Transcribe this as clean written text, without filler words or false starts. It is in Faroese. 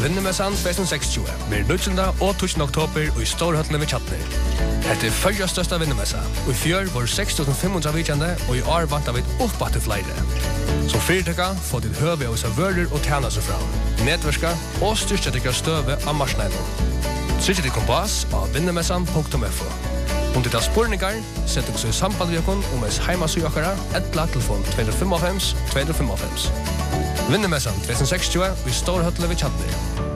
Vinnemessan 2060 med 9. og 10. oktober og i Storhøtlen ved Kjatner. Dette førre største vinnemessa, og i fjør var 6.500 vidjande, og i år vant vi opp til flere. Som fyrtøkka får ditt høve hos vører og tjene seg fram, nedverska og styrkjetikker støve av marsneinen. Trykk ditt kompass av vinnemessan.fo. Om ditt har spurningar, sett dere så i samband med dere om ens heimasøkere, eller telefon 255 255. Vinnemessan 2060 i Storhøtlen ved Kjatner.